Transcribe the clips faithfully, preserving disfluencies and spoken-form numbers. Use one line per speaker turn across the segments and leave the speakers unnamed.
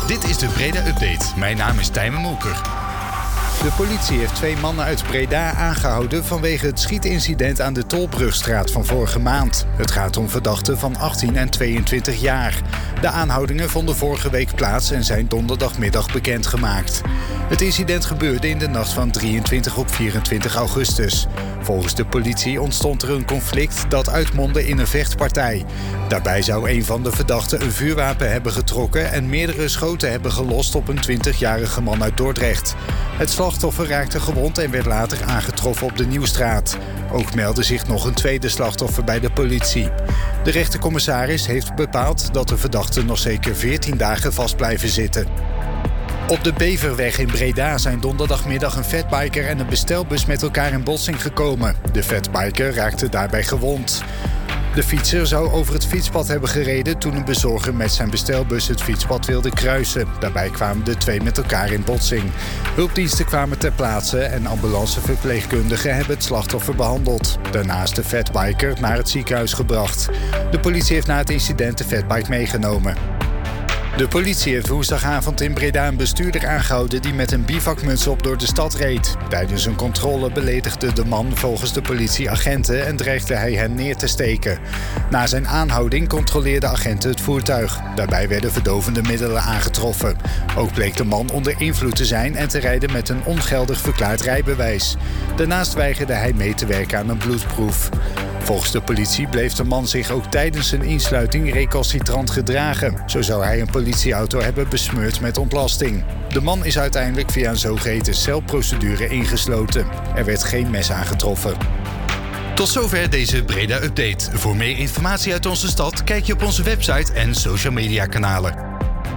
Dit is de Breda Update. Mijn naam is Tijmen Molker. De politie heeft twee mannen uit Breda aangehouden vanwege het schietincident aan de Tolbrugstraat van vorige maand. Het gaat om verdachten van achttien en tweeëntwintig jaar. De aanhoudingen vonden vorige week plaats en zijn donderdagmiddag bekendgemaakt. Het incident gebeurde in de nacht van drieëntwintig op vierentwintig augustus. Volgens de politie ontstond er een conflict dat uitmondde in een vechtpartij. Daarbij zou een van de verdachten een vuurwapen hebben getrokken en meerdere schoten hebben gelost op een twintigjarige man uit Dordrecht. Het slachtoffer raakte gewond en werd later aangetroffen op de Nieuwstraat. Ook meldde zich nog een tweede slachtoffer bij de politie. De rechtercommissaris heeft bepaald dat de verdachten nog zeker veertien dagen vast blijven zitten. Op de Beverweg in Breda zijn donderdagmiddag een fatbiker en een bestelbus met elkaar in botsing gekomen. De fatbiker raakte daarbij gewond. De fietser zou over het fietspad hebben gereden toen een bezorger met zijn bestelbus het fietspad wilde kruisen. Daarbij kwamen de twee met elkaar in botsing. Hulpdiensten kwamen ter plaatse en ambulanceverpleegkundigen hebben het slachtoffer behandeld. Daarna is de fatbiker naar het ziekenhuis gebracht. De politie heeft na het incident de fatbike meegenomen. De politie heeft woensdagavond in Breda een bestuurder aangehouden die met een bivakmuts op door de stad reed. Tijdens een controle beledigde de man volgens de politie agenten en dreigde hij hen neer te steken. Na zijn aanhouding controleerden agenten het voertuig. Daarbij werden verdovende middelen aangetroffen. Ook bleek de man onder invloed te zijn en te rijden met een ongeldig verklaard rijbewijs. Daarnaast weigerde hij mee te werken aan een bloedproef. Volgens de politie bleef de man zich ook tijdens zijn insluiting recalcitrant gedragen. Zo zou hij een politieauto hebben besmeurd met ontlasting. De man is uiteindelijk via een zogeheten celprocedure ingesloten. Er werd geen mes aangetroffen.
Tot zover deze Breda Update. Voor meer informatie uit onze stad kijk je op onze website en social media kanalen.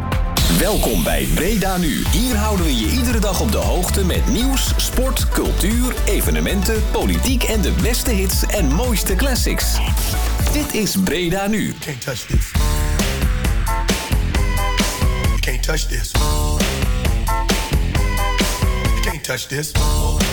Welkom bij Breda Nu. Hier houden we je iedere dag op de hoogte met nieuws, sport, cultuur, evenementen, politiek en de beste hits en mooiste classics. Dit is Breda Nu.
You can't touch this. You can't touch this. You can't touch this.